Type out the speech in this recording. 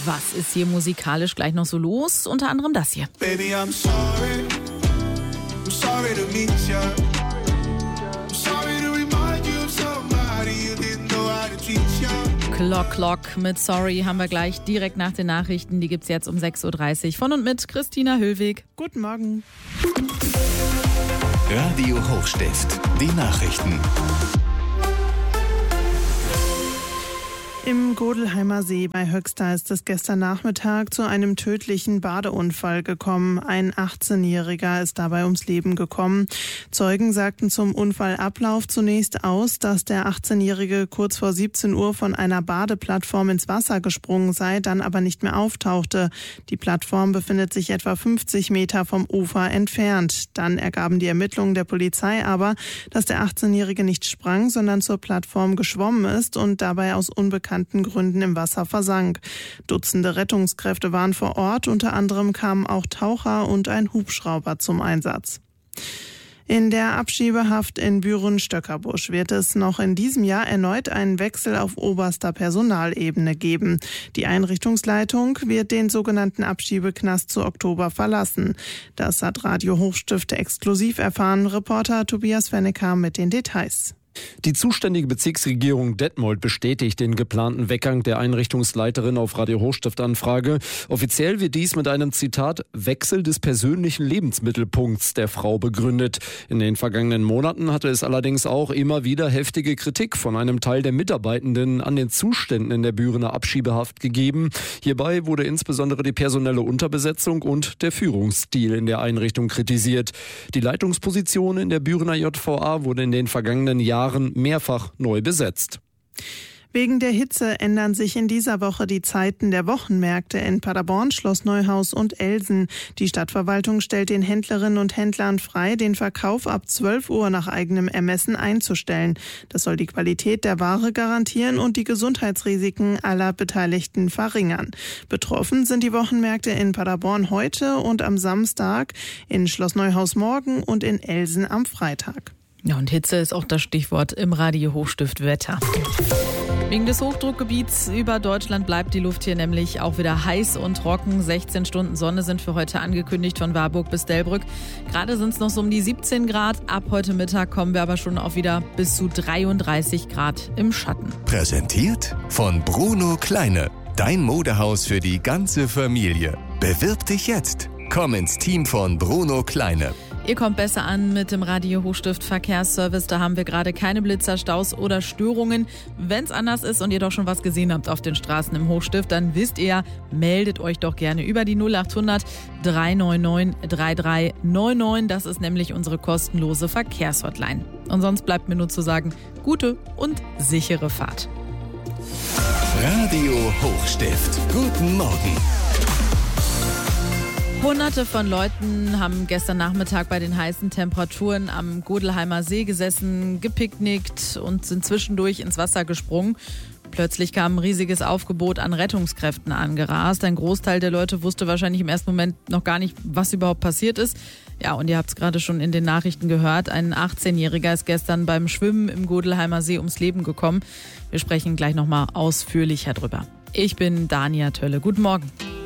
Was ist hier musikalisch gleich noch so los? Unter anderem das hier. Baby, I'm sorry to meet ya. I'm sorry to remind you of somebody you didn't know how to treat ya. Clock mit Sorry haben wir gleich direkt nach den Nachrichten. Die gibt's jetzt um 6.30 Uhr von und mit Christina Höllweg. Guten Morgen. Radio Hochstift, die Nachrichten. Im Godelheimer See bei Höxter ist es gestern Nachmittag zu einem tödlichen Badeunfall gekommen. Ein 18-Jähriger ist dabei ums Leben gekommen. Zeugen sagten zum Unfallablauf zunächst aus, dass der 18-Jährige kurz vor 17 Uhr von einer Badeplattform ins Wasser gesprungen sei, dann aber nicht mehr auftauchte. Die Plattform befindet sich etwa 50 Meter vom Ufer entfernt. Dann ergaben die Ermittlungen der Polizei aber, dass der 18-Jährige nicht sprang, sondern zur Plattform geschwommen ist und dabei aus unbekannten Gründen im Wasser versank. Dutzende Rettungskräfte waren vor Ort, unter anderem kamen auch Taucher und ein Hubschrauber zum Einsatz. In der Abschiebehaft in Büren-Stöckerbusch wird es noch in diesem Jahr erneut einen Wechsel auf oberster Personalebene geben. Die Einrichtungsleitung wird den sogenannten Abschiebeknast zu Oktober verlassen. Das hat Radio Hochstift exklusiv erfahren. Reporter Tobias Fennecker mit den Details. Die zuständige Bezirksregierung Detmold bestätigt den geplanten Weggang der Einrichtungsleiterin auf Radio Hochstift-Anfrage. Offiziell wird dies mit einem, Zitat, Wechsel des persönlichen Lebensmittelpunkts der Frau begründet. In den vergangenen Monaten hatte es allerdings auch immer wieder heftige Kritik von einem Teil der Mitarbeitenden an den Zuständen in der Bürener Abschiebehaft gegeben. Hierbei wurde insbesondere die personelle Unterbesetzung und der Führungsstil in der Einrichtung kritisiert. Die Leitungsposition in der Bürener JVA wurde in den vergangenen Jahren mehrfach neu besetzt. Wegen der Hitze ändern sich in dieser Woche die Zeiten der Wochenmärkte in Paderborn, Schloss Neuhaus und Elsen. Die Stadtverwaltung stellt den Händlerinnen und Händlern frei, den Verkauf ab 12 Uhr nach eigenem Ermessen einzustellen. Das soll die Qualität der Ware garantieren und die Gesundheitsrisiken aller Beteiligten verringern. Betroffen sind die Wochenmärkte in Paderborn heute und am Samstag, in Schloss Neuhaus morgen und in Elsen am Freitag. Ja, und Hitze ist auch das Stichwort im Radio Hochstift Wetter. Wegen des Hochdruckgebiets über Deutschland bleibt die Luft hier nämlich auch wieder heiß und trocken. 16 Stunden Sonne sind für heute angekündigt von Warburg bis Delbrück. Gerade sind es noch so um die 17 Grad. Ab heute Mittag kommen wir aber schon auf wieder bis zu 33 Grad im Schatten. Präsentiert von Bruno Kleine. Dein Modehaus für die ganze Familie. Bewirb dich jetzt. Komm ins Team von Bruno Kleine. Ihr kommt besser an mit dem Radio Hochstift Verkehrsservice. Da haben wir gerade keine Blitzer, Staus oder Störungen. Wenn es anders ist und ihr doch schon was gesehen habt auf den Straßen im Hochstift, dann wisst ihr, meldet euch doch gerne über die 0800 399 3399. Das ist nämlich unsere kostenlose Verkehrshotline. Und sonst bleibt mir nur zu sagen, gute und sichere Fahrt. Radio Hochstift. Guten Morgen. Hunderte von Leuten haben gestern Nachmittag bei den heißen Temperaturen am Godelheimer See gesessen, gepicknickt und sind zwischendurch ins Wasser gesprungen. Plötzlich kam ein riesiges Aufgebot an Rettungskräften angerast. Ein Großteil der Leute wusste wahrscheinlich im ersten Moment noch gar nicht, was überhaupt passiert ist. Ja, und ihr habt es gerade schon in den Nachrichten gehört. Ein 18-Jähriger ist gestern beim Schwimmen im Godelheimer See ums Leben gekommen. Wir sprechen gleich nochmal ausführlicher drüber. Ich bin Dania Tölle. Guten Morgen.